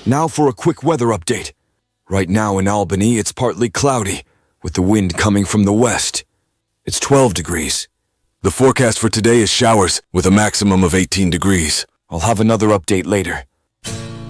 Now for a quick weather update. Right now in Albany, it's partly cloudy, with the wind coming from the west. It's 12 degrees. The forecast for today is showers, with a maximum of 18 degrees. I'll have another update later.